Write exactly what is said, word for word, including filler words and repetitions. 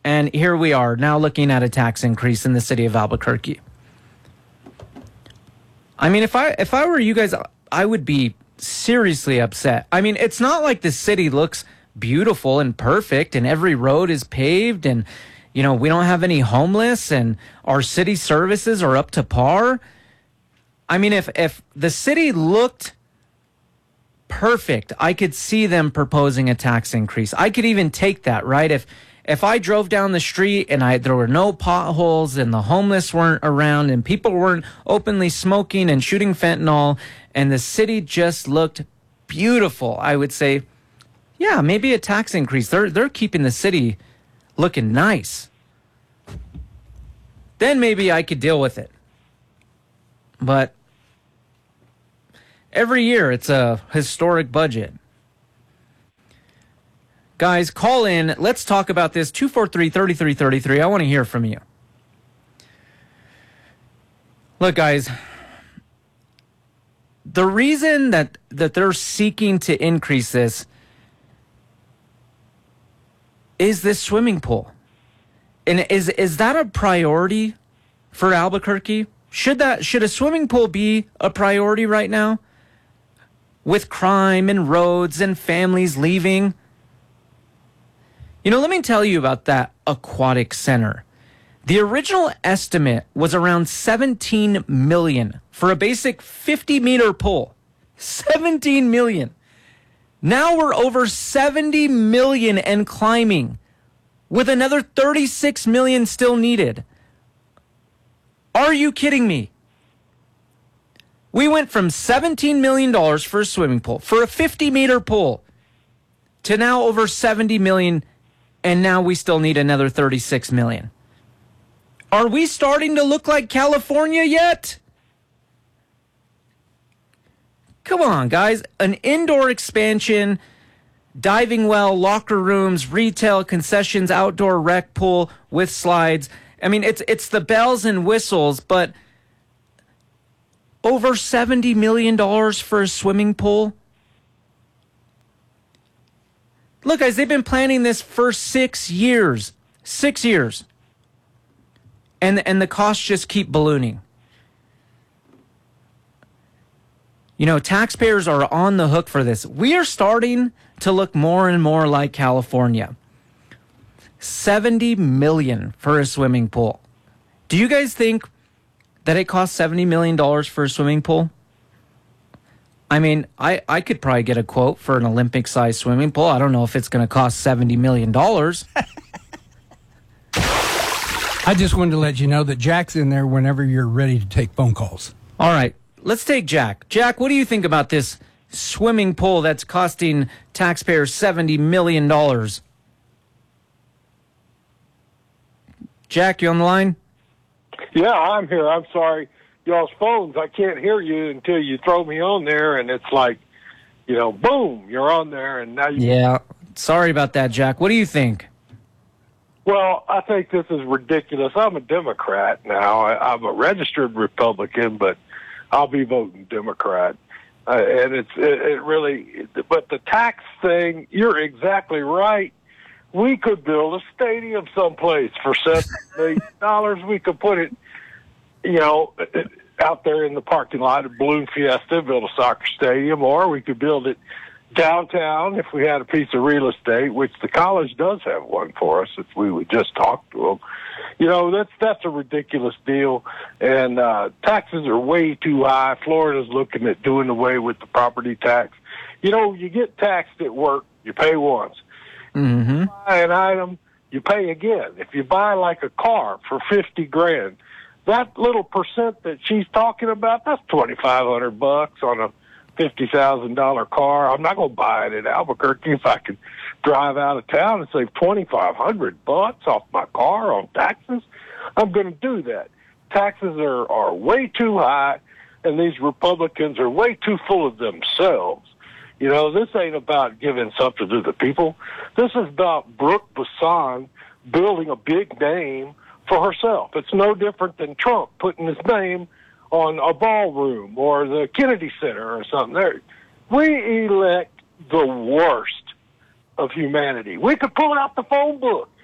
And here we are now looking at a tax increase in the city of Albuquerque. I mean, if I if I were you guys, I would be seriously upset. I mean, it's not like the city looks beautiful and perfect and every road is paved and, you know, we don't have any homeless and our city services are up to par. I mean, if if the city looked perfect, I could see them proposing a tax increase. I could even take that, right? If if I drove down the street and I there were no potholes and the homeless weren't around and people weren't openly smoking and shooting fentanyl and the city just looked beautiful, I would say, yeah, maybe a tax increase. They're they're keeping the city looking nice. Then maybe I could deal with it. But every year it's a historic budget. Guys, call in. Let's talk about this. two four three, three three three three. I want to hear from you. Look, guys, the reason that, that they're seeking to increase this is this swimming pool. And is is that a priority for Albuquerque? Should that should a swimming pool be a priority right now? With crime and roads and families leaving. You know, let me tell you about that aquatic center. The original estimate was around seventeen million dollars for a basic fifty meter pool. seventeen million dollars. Now we're over seventy million dollars and climbing, with another thirty-six million dollars still needed. Are you kidding me? We went from seventeen million dollars for a swimming pool, for a fifty meter pool, to now over seventy million dollars, and now we still need another thirty-six million dollars. Are we starting to look like California yet? Come on, guys. An indoor expansion, diving well, locker rooms, retail, concessions, outdoor rec pool with slides. I mean, it's it's the bells and whistles, but over seventy million dollars for a swimming pool? Look, guys, they've been planning this for six years. Six years. And, and the costs just keep ballooning. You know, taxpayers are on the hook for this. We are starting to look more and more like California. seventy million dollars for a swimming pool. Do you guys think that it costs seventy million dollars for a swimming pool? I mean, I, I could probably get a quote for an Olympic-sized swimming pool. I don't know if it's going to cost seventy million dollars. I just wanted to let you know that Jack's in there whenever you're ready to take phone calls. All right, let's take Jack. Jack, what do you think about this swimming pool that's costing taxpayers seventy million dollars? Jack, you on the line? Yeah, I'm here. I'm sorry. Y'all's phones, I can't hear you until you throw me on there, and it's like, you know, boom, you're on there, and now you... Yeah, sorry about that, Jack. What do you think? Well, I think this is ridiculous. I'm a Democrat now. I, I'm a registered Republican, but I'll be voting Democrat. Uh, and it's it, it really, but the tax thing, you're exactly right. We could build a stadium someplace for seven million dollars. We could put it, you know, out there in the parking lot of Balloon Fiesta, build a soccer stadium, or we could build it downtown if we had a piece of real estate, which the college does have one for us if we would just talk to them. You know, that's that's a ridiculous deal, and uh, taxes are way too high. Florida's looking at doing away with the property tax. You know, you get taxed at work, you pay once. Mm-hmm. You buy an item, you pay again. If you buy like a car for fifty grand, that little percent that she's talking about, that's twenty-five hundred bucks on a fifty thousand dollar car. I'm not going to buy it in Albuquerque if I can drive out of town and save twenty-five hundred bucks off my car on taxes. I'm going to do that. Taxes are, are way too high, and these Republicans are way too full of themselves. You know, this ain't about giving something to the people. This is about Brooke Bassan building a big name for herself. It's no different than Trump putting his name on a ballroom or the Kennedy Center or something. There, we elect the worst of humanity. We could pull out the phone book